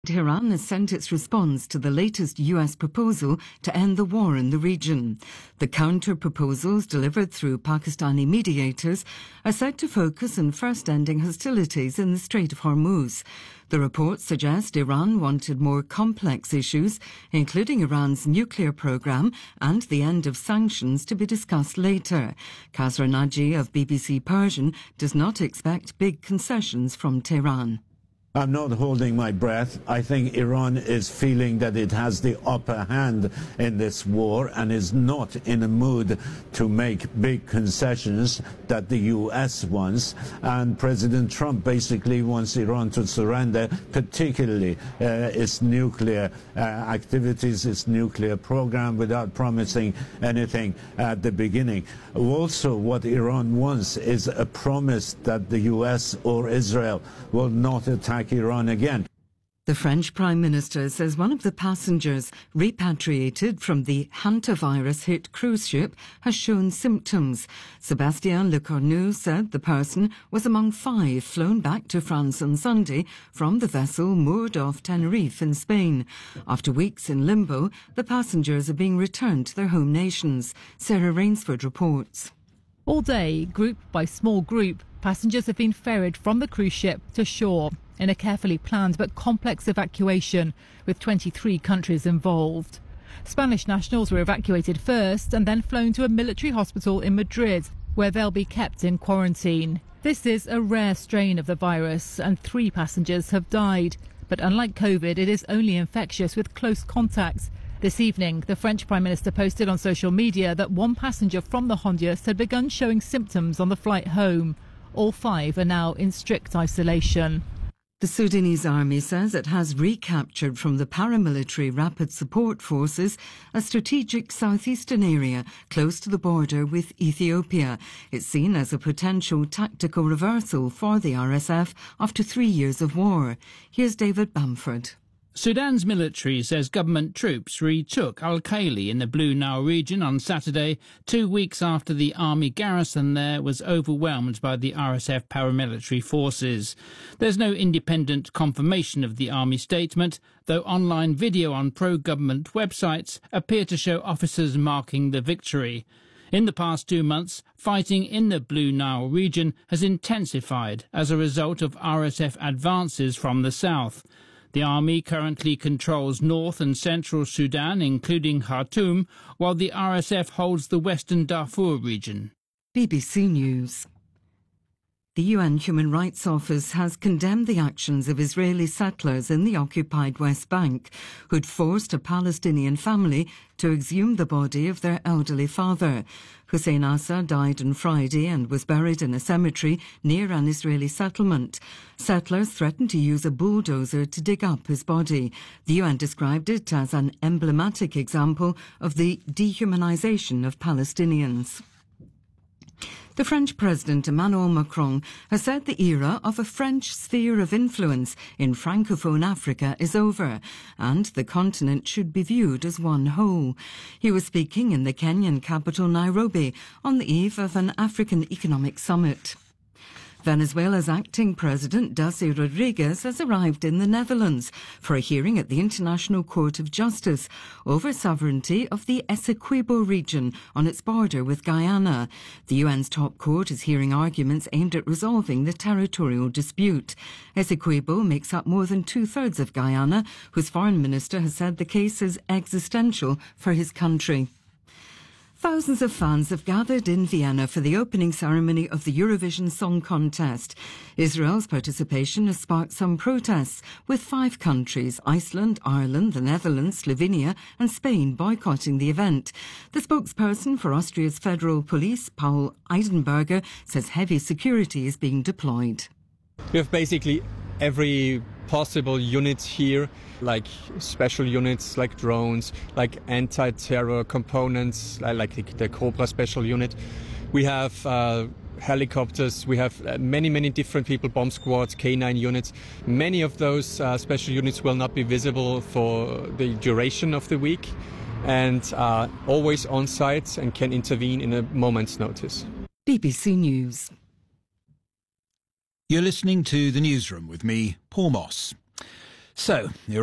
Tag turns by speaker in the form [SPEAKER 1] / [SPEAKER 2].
[SPEAKER 1] Iran has sent its response to the latest US proposal to end the war in the region. The counter-proposals delivered through Pakistani mediators are said to focus on first ending hostilities in the Strait of Hormuz. The reports suggest Iran wanted more complex issues, including Iran's nuclear program and the end of sanctions, to be discussed later. Kasra Naji of BBC Persian does not expect big concessions from Tehran.
[SPEAKER 2] I'm not holding my breath. I think Iran is feeling that it has the upper hand in this war and is not in a mood to make big concessions that the US wants. And President Trump basically wants Iran to surrender, particularly its nuclear activities, its nuclear program, without promising anything at the beginning. Also, what Iran wants is a promise that the US or Israel will not attack Iran again.
[SPEAKER 1] The French Prime Minister says one of the passengers repatriated from the hantavirus-hit cruise ship has shown symptoms. Sébastien Lecornu said the person was among 5 flown back to France on Sunday from the vessel moored off Tenerife in Spain. After weeks in limbo, the passengers are being returned to their home nations. Sarah Rainsford reports.
[SPEAKER 3] All day, group by small group, passengers have been ferried from the cruise ship to shore in a carefully planned but complex evacuation with 23 countries involved. Spanish nationals were evacuated first and then flown to a military hospital in Madrid, where they'll be kept in quarantine. This is a rare strain of the virus and 3 passengers have died. But unlike COVID, it is only infectious with close contacts. This evening, the French Prime Minister posted on social media that 1 passenger from the Honduras had begun showing symptoms on the flight home. All 5 are now in strict isolation.
[SPEAKER 1] The Sudanese army says it has recaptured from the paramilitary Rapid Support Forces a strategic southeastern area close to the border with Ethiopia. It's seen as a potential tactical reversal for the RSF after 3 years of war. Here's David Bamford.
[SPEAKER 4] Sudan's military says government troops retook Al-Khaili in the Blue Nile region on Saturday, 2 weeks after the army garrison there was overwhelmed by the RSF paramilitary forces. There's no independent confirmation of the army statement, though online video on pro-government websites appear to show officers marking the victory. In the past 2 months, fighting in the Blue Nile region has intensified as a result of RSF advances from the south. The army currently controls north and central Sudan, including Khartoum, while the RSF holds the western Darfur region.
[SPEAKER 1] BBC News. The UN Human Rights Office has condemned the actions of Israeli settlers in the occupied West Bank, who'd forced a Palestinian family to exhume the body of their elderly father. Hussein Assa died on Friday and was buried in a cemetery near an Israeli settlement. Settlers threatened to use a bulldozer to dig up his body. The UN described it as an emblematic example of the dehumanization of Palestinians. The French President Emmanuel Macron has said the era of a French sphere of influence in Francophone Africa is over, and the continent should be viewed as one whole. He was speaking in the Kenyan capital Nairobi on the eve of an African Economic Summit. Venezuela's acting president, Delcy Rodriguez, has arrived in the Netherlands for a hearing at the International Court of Justice over sovereignty of the Essequibo region on its border with Guyana. The UN's top court is hearing arguments aimed at resolving the territorial dispute. Essequibo makes up more than 2/3 of Guyana, whose foreign minister has said the case is existential for his country. Thousands of fans have gathered in Vienna for the opening ceremony of the Eurovision Song Contest. Israel's participation has sparked some protests, with 5 countries, Iceland, Ireland, the Netherlands, Slovenia and Spain, boycotting the event. The spokesperson for Austria's federal police, Paul Eidenberger, says heavy security is being deployed.
[SPEAKER 5] We have basically every possible unit here, like special units, like drones, like anti-terror components, like the Cobra special unit. We have helicopters, we have many different people, bomb squads, K9 units. Many of those special units will not be visible for the duration of the week and are always on site and can intervene in a moment's notice.
[SPEAKER 1] BBC News.
[SPEAKER 6] You're listening to The Newsroom with me, Paul Moss.
[SPEAKER 4] So,